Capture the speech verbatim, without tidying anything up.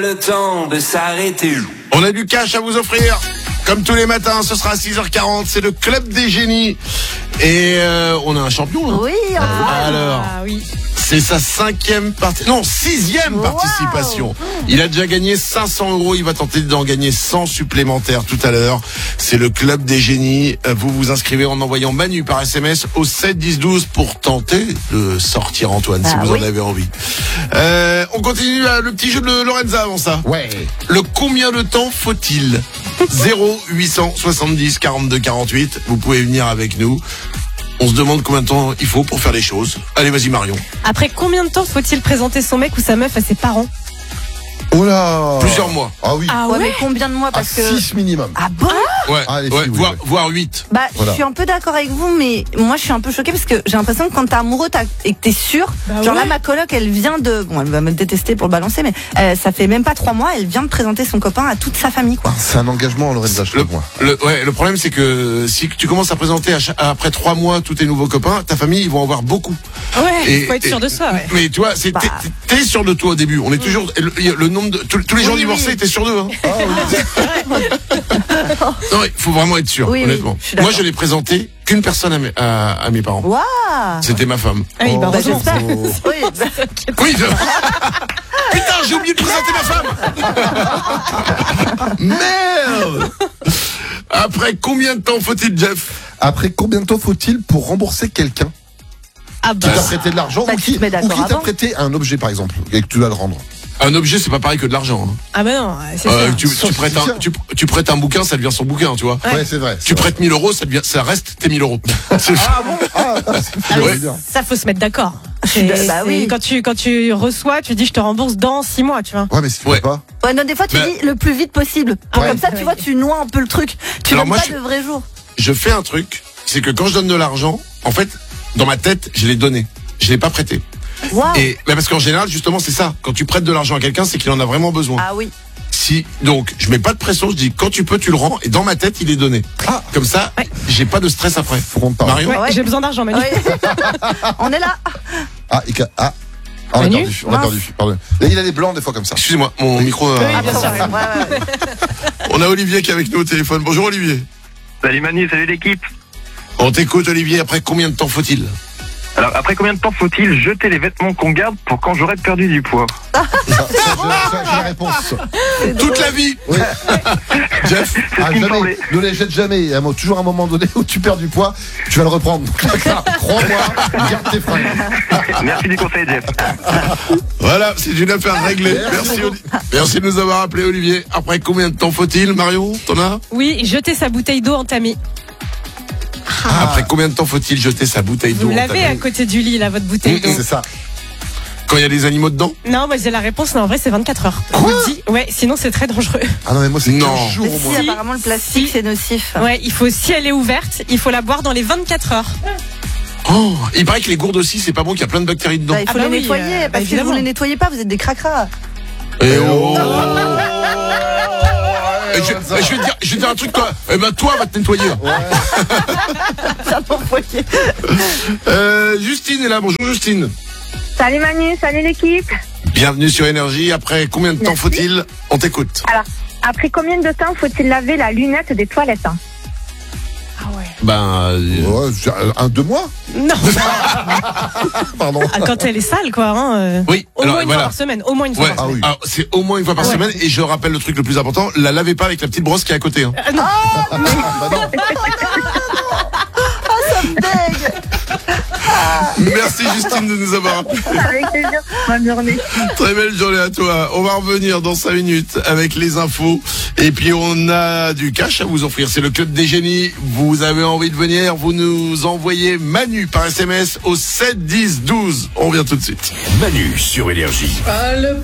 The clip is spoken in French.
Le temps de s'arrêter. On a du cash à vous offrir. Comme tous les matins, ce sera à six heures quarante. C'est le Club des Génies. Et euh, on a un champion, là. Oui, enfin. Alors, Ah oui. c'est sa cinquième partie, non, sixième Wow. participation. Il a déjà gagné cinq cents euros. Il va tenter d'en gagner cent supplémentaires tout à l'heure. C'est le Club des Génies. Vous vous inscrivez en envoyant Manu par S M S au sept dix douze pour tenter de sortir Antoine, si Ah vous oui. en avez envie. Euh, on continue euh, le petit jeu de Lorenza avant ça. Ouais. Le combien de temps faut-il? Zéro huit cent soixante-dix quarante-deux quarante-huit. Vous pouvez venir avec nous. On se demande combien de temps il faut pour faire les choses. Allez, vas-y Marion. Après combien de temps faut-il présenter son mec ou sa meuf à ses parents? Oh là. Plusieurs mois. Ah oui. Ah Ouais, ouais. mais combien de mois À parce que six minimum. Ah bon? Ouais, Ah, les ouais, filles, oui, voire, ouais. voire huit. Bah, Voilà. je suis un peu d'accord avec vous, mais moi, je suis un peu choquée parce que j'ai l'impression que quand t'es amoureux t'as- et que t'es sûr, Bah genre ouais. là, ma coloc, elle vient de, bon, elle va me détester pour le balancer, mais euh, ça fait même pas trois mois, elle vient de présenter son copain à toute sa famille, quoi. C'est un engagement, Lorenza, je Le, trouve, moi. le, ouais, le problème, c'est que si tu commences à présenter à cha- après trois mois tous tes nouveaux copains, ta famille, ils vont en avoir beaucoup. Ouais, Et- faut être et- sûr de soi, ouais. Mais tu vois, c'est, t'es, Bah. t'es sûr de toi au début. On est toujours, le, le nombre de, tous, tous les gens Oui, divorcés, oui. t'es sûr d'eux, hein. Non, il faut vraiment être sûr, Oui, oui, honnêtement. je suis d'accord. Moi, je n'ai présenté qu'une personne à mes, à, à mes parents. Waouh! C'était ma femme. Ah oui, bah, Bah, heureusement. j'espère. Oh. Oui, bah, Oui, je... Putain, j'ai oublié de présenter ma femme. Merde. Après combien de temps faut-il, Jeff? Après combien de temps faut-il pour rembourser quelqu'un Ah qui bah. t'a prêté de l'argent Bah, ou tu qui, te mets ou d'accord qui t'a avant. prêté un objet, par exemple, et que tu dois le rendre? Un objet, c'est pas pareil que de l'argent. Hein. Ah bah non, c'est Euh, ça. tu, Sans tu, prêtes un, soutien. tu, tu prêtes un bouquin, ça devient son bouquin, tu vois. Ouais. Ouais, c'est vrai. Tu prêtes mille euros, ça, devient, ça reste tes mille euros. C'est- Ah, c'est Ah oui, ouais. dire. ça faut se mettre d'accord. suis C'est- d- bah c'est- oui. Quand tu quand tu reçois, tu dis je te rembourse dans six mois, tu vois. Ouais, mais si tu Ouais. veux pas. ouais, non, des fois, tu Bah. dis le plus vite possible. Pour Ouais. comme ça, Ouais. tu vois, tu noies un peu le truc. Tu Alors donnes moi, pas je- de vrai jour. Je fais un truc, c'est que quand je donne de l'argent, en fait, dans ma tête, je l'ai donné. Je l'ai pas prêté. Waouh! Et bah, parce qu'en général, justement, c'est ça. Quand tu prêtes de l'argent à quelqu'un, c'est qu'il en a vraiment besoin. Ah oui. Si donc, je mets pas de pression, je dis quand tu peux, tu le rends. Et dans ma tête, il est donné. Ah. Comme ça, Ouais. j'ai pas de stress après. Faut qu'on te parle. Marion. Ouais, Ouais. j'ai besoin d'argent, Manu. Oui. On est là. Ah, il ca- ah. Ah, on a Manu perdu. On a Mince. perdu. Pardon. Et il a les blancs des fois comme ça. Excusez-moi, mon micro. euh, Oui, Ah, bien bon, sûr. ouais, ouais, ouais. On a Olivier qui est avec nous au téléphone. Bonjour Olivier. Salut Manu, salut l'équipe. On t'écoute Olivier. Après combien de temps faut-il? Alors après combien de temps faut-il jeter les vêtements qu'on garde pour quand j'aurai perdu du poids? Ça, ça, ça, j'ai- j'ai la réponse. Toute la vie. Oui. Jeff. C'est Ah, ce qui me jamais. semblait. Ne les jette jamais. Il y a toujours un moment donné où tu perds du poids, tu vas le reprendre. Donc, là, crois-moi, garde tes fringues. Merci du conseil Jeff. Voilà, c'est une affaire réglée. Merci, Oli- Merci de nous avoir appelé Olivier. Après combien de temps faut-il, Marion? T'en as? Oui, jeter sa bouteille d'eau entamée. Après combien de temps faut-il jeter sa bouteille d'eau Vous l'avez entamée à côté du lit, là, votre bouteille d'eau. C'est ça. Quand il y a des animaux dedans? Non, moi j'ai la réponse, mais en vrai c'est vingt-quatre heures. Je vous le dis. Ouais, sinon c'est très dangereux. Ah non, mais moi, c'est Non. quinze jours Mais au si, moins. apparemment, le plastique, Si. c'est nocif. Ouais, il faut, si elle est ouverte, il faut la boire dans les vingt-quatre heures. Oh, il paraît que les gourdes aussi, c'est pas bon, qu'il y a plein de bactéries dedans. Bah, il faut Ah bah les oui, nettoyer, euh, bah, parce que évidemment. vous les nettoyez pas, vous êtes des cracras. Eh oh. Ouais, Eh, je, Lorenza. eh, je vais te dire, je vais te dire un truc, toi. Eh ben, toi, va te nettoyer. Ça m'envoyait. Euh, Justine est là. Bonjour, Justine. Salut Manu, salut l'équipe. Bienvenue sur Énergie. Après combien de temps Merci. faut-il? On t'écoute. Alors, après combien de temps faut-il laver la lunette des toilettes hein? Ah ouais. Ben, euh, Ouais, j'ai- un, deux mois Non, Pardon. ah, quand elle est sale, quoi. Hein, euh, oui. Au alors, moins une voilà. fois par semaine. Au moins une fois Ouais. par Ah semaine. oui. Alors, c'est au moins une fois par Ouais. semaine. Et je rappelle le truc le plus important, la lavez pas avec la petite brosse qui est à côté. Hein. Ah, non. Bah non. Deg. Merci Justine de nous avoir appelé. Avec plaisir. Bonne journée. Très belle journée à toi. On va revenir dans cinq minutes avec les infos. Et puis on a du cash à vous offrir. C'est le Club des Génies. Vous avez envie de venir, vous nous envoyez Manu par S M S au sept dix douze. On revient tout de suite. Manu sur Énergie.